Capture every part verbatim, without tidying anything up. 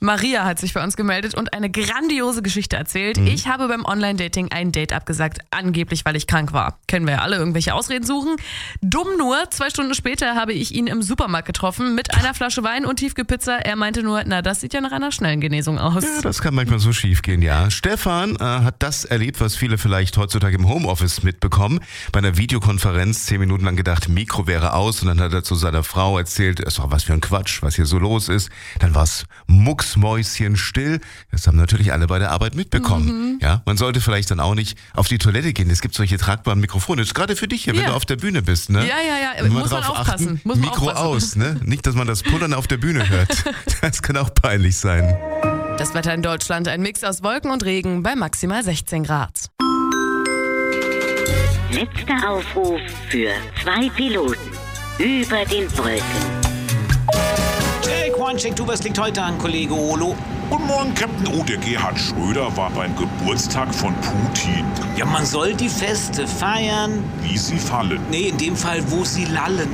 Maria hat sich bei uns gemeldet und eine grandiose Geschichte erzählt. Mhm. Ich habe beim Online-Dating ein Date abgesagt, angeblich, weil ich krank war. Kennen wir ja alle, irgendwelche Ausreden suchen. Dumm nur, zwei Stunden später habe ich ihn im Supermarkt getroffen mit einer Flasche Wein und Tiefkühlpizza. Er meinte nur, na, das sieht ja nach einer schnellen Genesung aus. Ja, das kann manchmal so schief gehen, ja. Stefan äh, hat das erlebt, was viele vielleicht heutzutage im Homeoffice mitbekommen. Bei einer Videokonferenz zehn Minuten lang gedacht, Mikro wäre aus, und dann hat er zu seiner Frau erzählt, es war was für ein Quatsch, was hier so los ist. Dann war es mucksmäuschen still. Das haben natürlich alle bei der Arbeit mitbekommen. Mhm. Ja, man sollte vielleicht dann auch nicht auf die Toilette gehen. Es gibt solche tragbaren Mikrofone. Das ist gerade für dich hier, ja. wenn du auf der Bühne bist. Ne? Ja, ja, ja. Muss man aufpassen. Achten, Muss man Mikro aufpassen. aus, ne? Nicht, dass man das Pullern auf der Bühne hört. Das kann auch peinlich sein. Das Wetter in Deutschland, ein Mix aus Wolken und Regen bei maximal sechzehn Grad. Letzter Aufruf für zwei Piloten über den Wolken. Take one, check two, was liegt heute an, Kollege Olo? Guten Morgen, Captain. Oh, der Gerhard Schröder war beim Geburtstag von Putin. Ja, man soll die Feste feiern. Wie sie fallen. Nee, in dem Fall, wo sie lallen.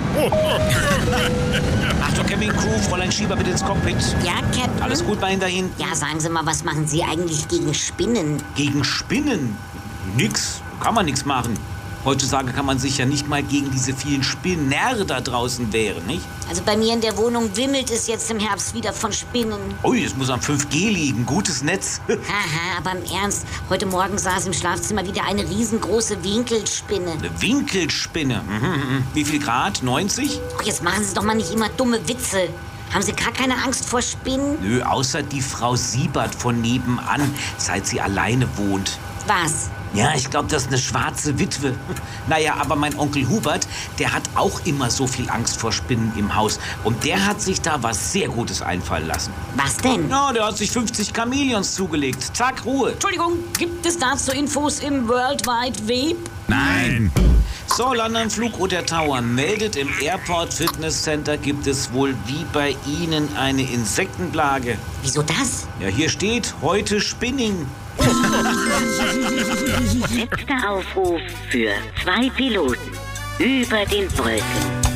Achtung, Camping Crew, Fräulein Schieber bitte ins Cockpit. Ja, Captain. Alles gut bei Ihnen da hinten? Ja, sagen Sie mal, was machen Sie eigentlich gegen Spinnen? Gegen Spinnen? Nix. Kann man nichts machen. Heutzutage kann man sich ja nicht mal gegen diese vielen Spinner da draußen wehren, nicht? Also bei mir in der Wohnung wimmelt es jetzt im Herbst wieder von Spinnen. Ui, es muss am fünf G liegen. Gutes Netz. Haha, aber im Ernst, heute Morgen saß im Schlafzimmer wieder eine riesengroße Winkelspinne. Eine Winkelspinne? Mhm. Wie viel Grad? neunzig? Ach, jetzt machen Sie doch mal nicht immer dumme Witze. Haben Sie gar keine Angst vor Spinnen? Nö, außer die Frau Siebert von nebenan, seit sie alleine wohnt. Was? Ja, ich glaube, das ist eine schwarze Witwe. Naja, aber mein Onkel Hubert, der hat auch immer so viel Angst vor Spinnen im Haus. Und der hat sich da was sehr Gutes einfallen lassen. Was denn? Ja, der hat sich fünfzig Chamäleons zugelegt. Zack, Ruhe. Entschuldigung, gibt es dazu Infos im World Wide Web? Nein. So, London Flugroute Tower meldet, im Airport Fitness Center gibt es wohl wie bei Ihnen eine Insektenplage. Wieso das? Ja, hier steht heute Spinning. Letzter Aufruf für zwei Piloten über den Wolken.